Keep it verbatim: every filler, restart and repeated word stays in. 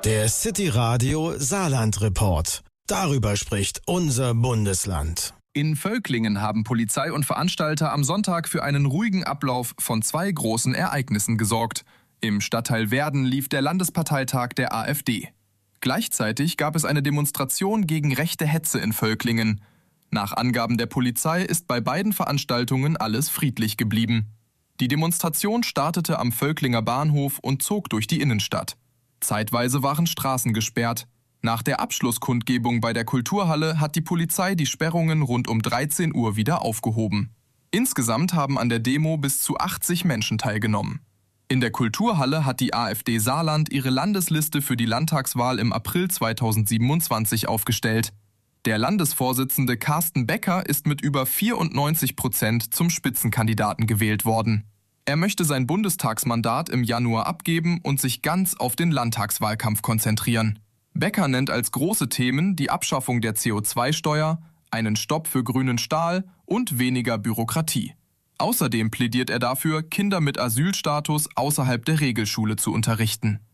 Der City Radio Saarland Report. Darüber spricht unser Bundesland. In Völklingen haben Polizei und Veranstalter am Sonntag für einen ruhigen Ablauf von zwei großen Ereignissen gesorgt. Im Stadtteil Werden lief der Landesparteitag der AfD. Gleichzeitig gab es eine Demonstration gegen rechte Hetze in Völklingen. Nach Angaben der Polizei ist bei beiden Veranstaltungen alles friedlich geblieben. Die Demonstration startete am Völklinger Bahnhof und zog durch die Innenstadt. Zeitweise waren Straßen gesperrt. Nach der Abschlusskundgebung bei der Kulturhalle hat die Polizei die Sperrungen rund um dreizehn Uhr wieder aufgehoben. Insgesamt haben an der Demo bis zu achtzig Menschen teilgenommen. In der Kulturhalle hat die AfD Saarland ihre Landesliste für die Landtagswahl im April zweitausendsiebenundzwanzig aufgestellt. Der Landesvorsitzende Carsten Becker ist mit über vierundneunzig Prozent zum Spitzenkandidaten gewählt worden. Er möchte sein Bundestagsmandat im Januar abgeben und sich ganz auf den Landtagswahlkampf konzentrieren. Becker nennt als große Themen die Abschaffung der C O zwei Steuer, einen Stopp für grünen Stahl und weniger Bürokratie. Außerdem plädiert er dafür, Kinder mit Asylstatus außerhalb der Regelschule zu unterrichten.